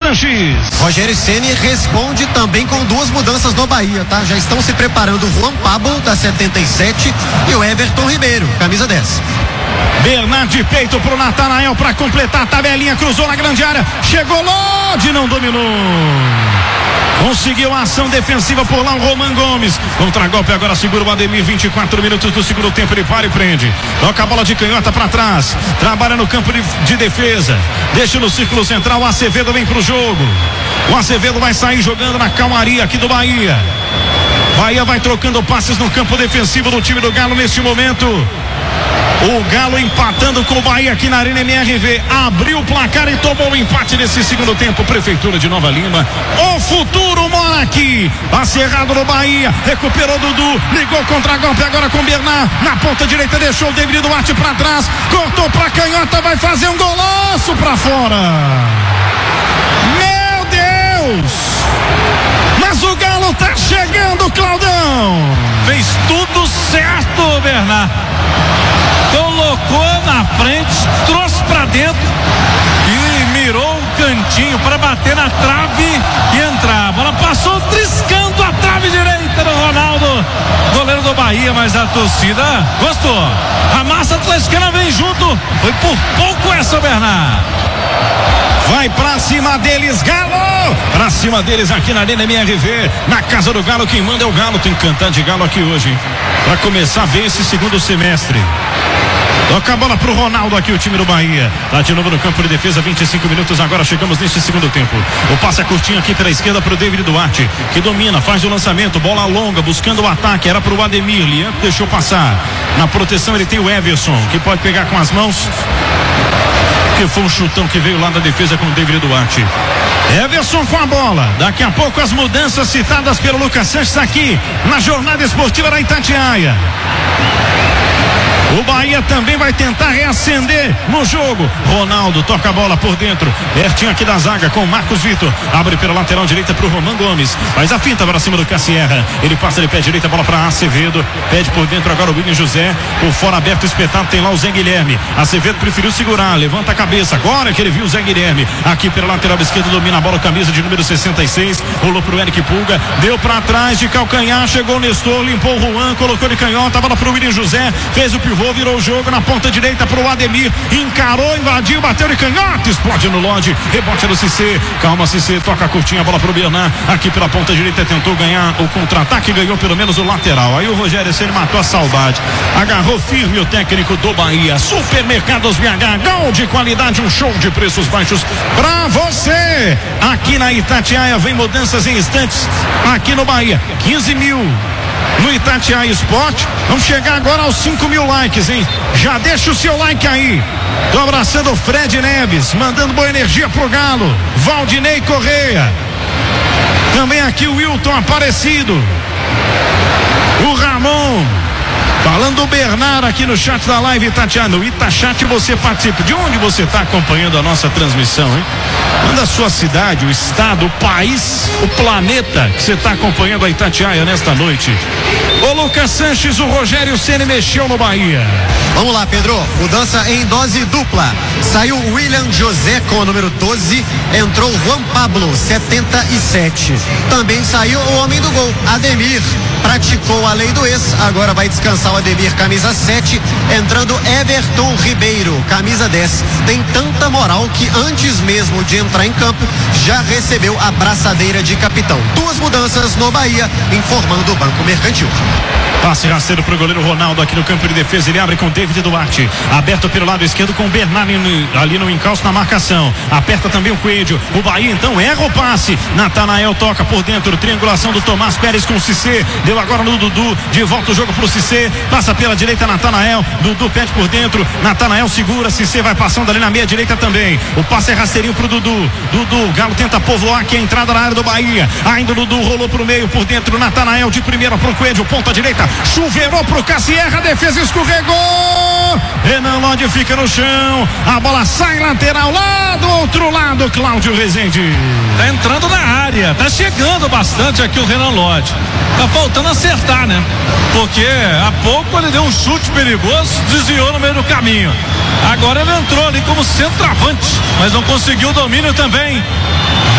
Sanches. Rogério Ceni responde também com duas mudanças no Bahia, tá? Já estão se preparando o Juan Pablo, da 77, e o Everton Ribeiro, camisa 10. Bernard de peito pro Natanael para completar a tabelinha, cruzou na grande área, chegou longe, não dominou. Conseguiu a ação defensiva por lá o Roman Gomes. Contra-golpe agora, segura o Ademir. 24 minutos do segundo tempo, ele para e prende. Toca a bola de canhota para trás. Trabalha no campo de defesa. Deixa no círculo central. O Acevedo vem pro jogo. O Acevedo vai sair jogando na calmaria aqui do Bahia. Bahia vai trocando passes no campo defensivo do time do Galo neste momento. O Galo empatando com o Bahia aqui na Arena MRV. Abriu o placar e tomou o empate nesse segundo tempo. Prefeitura de Nova Lima. O futuro mora aqui. Passe errado no Bahia. Recuperou Dudu. Ligou contra-golpe agora com Bernard. Na ponta direita deixou o David Duarte pra trás. Cortou pra canhota. Vai fazer um golaço pra fora. Meu Deus! Mas o Galo tá chegando, Claudão. Fez tudo certo, Bernard. Colocou na frente, trouxe pra dentro e mirou um cantinho para bater na trave e entrar. A bola passou triscando a trave direita do Ronaldo, goleiro do Bahia, mas a torcida gostou. A massa atleticana vem junto. Foi por pouco essa, Bernard. Vai pra cima deles, Galo! Pra cima deles aqui na Arena MRV, na casa do Galo. Quem manda é o Galo. Tem que cantar de Galo aqui hoje, hein? Pra começar bem esse segundo semestre. Toca a bola pro Ronaldo aqui, o time do Bahia. Tá de novo no campo de defesa, 25 minutos agora, chegamos neste segundo tempo. O passe é curtinho aqui pela esquerda pro David Duarte, que domina, faz o lançamento, bola longa, buscando o ataque, era pro Ademir, Lian deixou passar. Na proteção ele tem o Everson, que pode pegar com as mãos, que foi um chutão que veio lá da defesa com o David Duarte. Everson com a bola. Daqui a pouco as mudanças citadas pelo Lucas Sanches aqui na jornada esportiva da Itatiaia. O Bahia também vai tentar reacender no jogo. Ronaldo toca a bola por dentro. Pertinho aqui da zaga com o Marcos Vitor. Abre pela lateral direita pro Roman Gomes. Faz a finta para cima do Cassierra. Ele passa de pé direita, a bola para Acevedo. Pede por dentro agora o William José. O fora aberto espetado tem lá o Zé Guilherme. Acevedo preferiu segurar. Levanta a cabeça. Agora que ele viu o Zé Guilherme. Aqui pela lateral esquerda domina a bola, camisa de número 66. Rolou pro Eric Pulga. Deu para trás de calcanhar. Chegou o Nestor. Limpou o Juan. Colocou de canhota. A bola pro William José. Fez o pivô. Virou o jogo na ponta direita pro Ademir, encarou, invadiu, bateu de canhota, explode no Lodge, rebote do Cissé, calma Cissé, toca a curtinha, a bola pro Bernard, aqui pela ponta direita, tentou ganhar o contra-ataque, ganhou pelo menos o lateral, aí o Rogério Ceni matou a saudade, agarrou firme o técnico do Bahia. Supermercados BH, gol de qualidade, um show de preços baixos pra você, aqui na Itatiaia. Vem mudanças em instantes, aqui no Bahia, 15 mil no Itatiaia Esporte. Vamos chegar agora aos 5 mil likes, hein? Já deixa o seu like aí. Tô abraçando o Fred Neves, mandando boa energia pro Galo. Valdinei Correia. Também aqui o Wilton Aparecido. O Ramon. Falando do Bernard aqui no chat da live Itatiaia. No Itachat você participa. De onde você está acompanhando a nossa transmissão, hein? Manda a sua cidade, o estado, o país, o planeta que você está acompanhando a Itatiaia nesta noite. O Lucas Sanches, o Rogério Ceni mexeu no Bahia. Vamos lá, Pedro. Mudança em dose dupla. Saiu o William José com o número 12. Entrou o Juan Pablo, 77. Também saiu o homem do gol, Ademir. Praticou a lei do ex. Agora vai descansar o Ademir, camisa 7. Entrando Everton Ribeiro, camisa 10. Tem tanta moral que antes mesmo de entrar em campo já recebeu a braçadeira de capitão. Duas mudanças no Bahia, informando o Banco Mercantil. Passe rasteiro pro goleiro Ronaldo aqui no campo de defesa. Ele abre com David Duarte. Aberto pelo lado esquerdo com o Bernard ali no encalço na marcação. Aperta também o Coelho. O Bahia então erra o passe. Natanael toca por dentro. Triangulação do Tomás Pérez com o Cissé. Deu agora no Dudu. De volta o jogo pro Cissé. Passa pela direita Natanael. Dudu pede por dentro. Natanael segura. Cissé vai passando ali na meia direita também. O passe é rasteirinho pro Dudu. Dudu, Galo tenta povoar aqui a entrada na área do Bahia. Ainda o Dudu rolou pro meio por dentro. Natanael de primeira pro Coelho. Ponta direita. Chuveirou pro Cassierra, a defesa escorregou. Renan Lodge fica no chão. A bola sai lateral lá do outro lado, Cláudio Rezende. Tá entrando na área, tá chegando bastante aqui o Renan Lodge. Tá faltando acertar, né? Porque há pouco ele deu um chute perigoso, desviou no meio do caminho. Agora ele entrou ali como centroavante, mas não conseguiu o domínio também.